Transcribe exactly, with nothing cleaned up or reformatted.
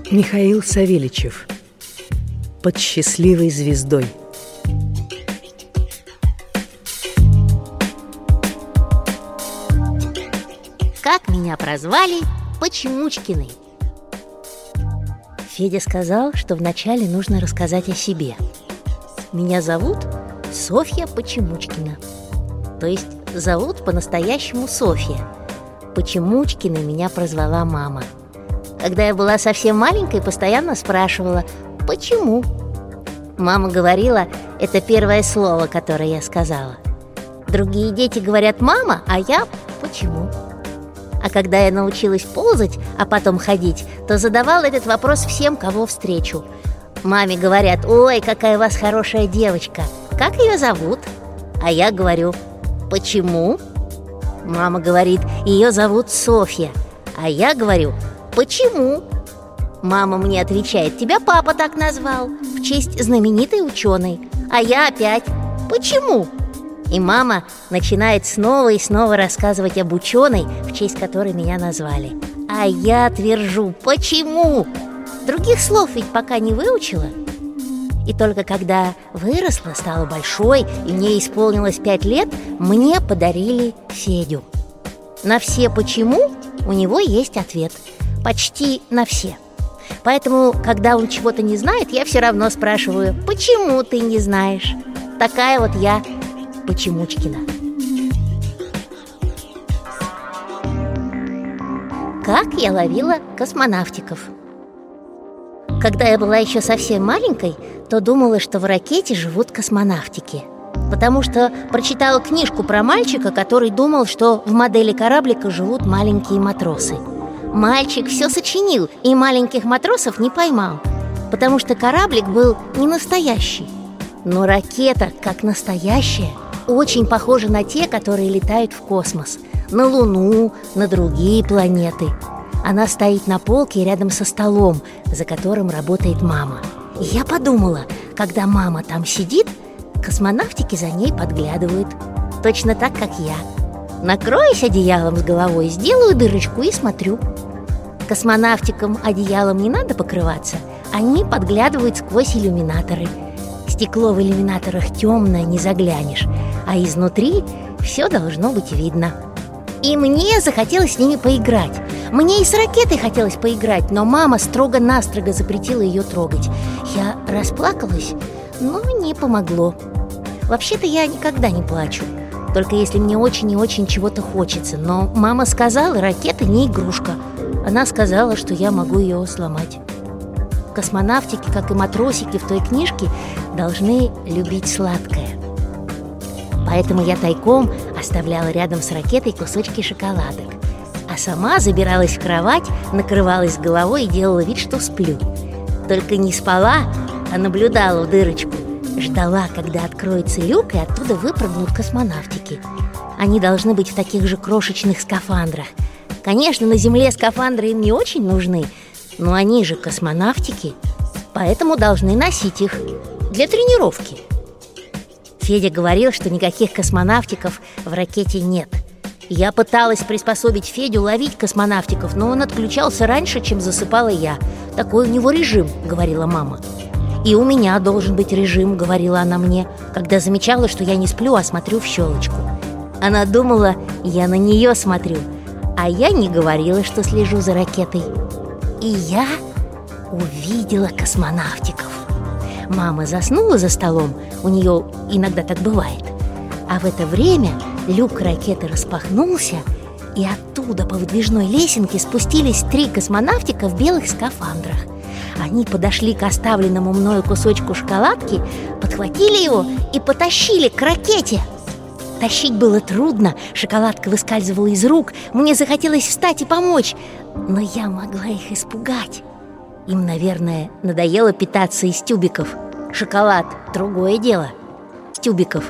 Михаил Савельичев. Под счастливой звездой. Как меня прозвали Почемучкиной. Федя сказал, что вначале нужно рассказать о себе. Меня зовут Софья Почемучкина. То есть зовут по-настоящему Софья. Почемучкиной меня прозвала мама. Когда я была совсем маленькой, постоянно спрашивала: «Почему?». Мама говорила, это первое слово, которое я сказала. Другие дети говорят «мама», а я «почему?». А когда я научилась ползать, а потом ходить, то задавала этот вопрос всем, кого встречу. Маме говорят: «Ой, какая у вас хорошая девочка, как ее зовут?». А я говорю: «Почему?». Мама говорит: «Ее зовут Софья». А я говорю: «Почему?». Мама мне отвечает: «Тебя папа так назвал, в честь знаменитой ученой». А я опять: «Почему?». И мама начинает снова и снова рассказывать об ученой, в честь которой меня назвали. А я твержу: «Почему?». Других слов ведь пока не выучила. И только когда выросла, стала большой, и мне исполнилось пять лет, мне подарили Федю. На все «почему» у него есть ответ. Почти на все. Поэтому, когда он чего-то не знает, я все равно спрашиваю: «Почему ты не знаешь?». Такая вот я Почемучкина. Как я ловила космонавтиков. Когда я была еще совсем маленькой, то думала, что в ракете живут космонавтики, потому что прочитала книжку про мальчика, который думал, что в модели кораблика живут маленькие матросы. Мальчик все сочинил и маленьких матросов не поймал, потому что кораблик был не настоящий. Но ракета, как настоящая, очень похожа на те, которые летают в космос, на Луну, на другие планеты. Она стоит на полке рядом со столом, за которым работает мама. И я подумала, когда мама там сидит, космонавтики за ней подглядывают. Точно так, как я. Накроюсь одеялом с головой, сделаю дырочку и смотрю. Космонавтикам одеялом не надо покрываться. Они подглядывают сквозь иллюминаторы. Стекло в иллюминаторах темное, не заглянешь, а изнутри все должно быть видно. И мне захотелось с ними поиграть. Мне и с ракетой хотелось поиграть, но мама строго-настрого запретила ее трогать. Я расплакалась, но не помогло. Вообще-то я никогда не плачу, только если мне очень и очень чего-то хочется. Но мама сказала, ракета не игрушка. Она сказала, что я могу ее сломать. Космонавтики, как и матросики в той книжке, должны любить сладкое. Поэтому я тайком оставляла рядом с ракетой кусочки шоколадок, а сама забиралась в кровать, накрывалась головой и делала вид, что сплю. Только не спала, а наблюдала в дырочку. Ждала, когда откроется люк, и оттуда выпрыгнут космонавтики. Они должны быть в таких же крошечных скафандрах. Конечно, на Земле скафандры им не очень нужны, но они же космонавтики, поэтому должны носить их для тренировки. Федя говорил, что никаких космонавтиков в ракете нет. Я пыталась приспособить Федю ловить космонавтиков, но он отключался раньше, чем засыпала я. Такой у него режим, говорила мама. И у меня должен быть режим, говорила она мне, когда замечала, что я не сплю, а смотрю в щелочку. Она думала, я на нее смотрю, а я не говорила, что слежу за ракетой. И я увидела космонавтиков. Мама заснула за столом, у нее иногда так бывает. А в это время люк ракеты распахнулся, и оттуда по выдвижной лесенке спустились три космонавтика в белых скафандрах. Они подошли к оставленному мною кусочку шоколадки, подхватили его и потащили к ракете. Тащить было трудно, шоколадка выскальзывала из рук. Мне захотелось встать и помочь, но я могла их испугать. Им, наверное, надоело питаться из тюбиков. Шоколад – другое дело. С тюбиков